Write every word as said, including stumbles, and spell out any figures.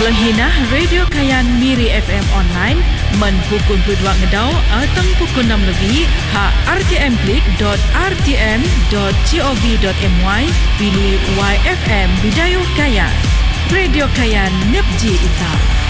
Pelenghinah Radio Kayan Miri F M online men pukul dua ngedau atau pukul enam lebih ha r t m klik dot r t m dot gov dot my pilih Y F M Bidayuh Kayan. Radio Kayan Nepji Ita.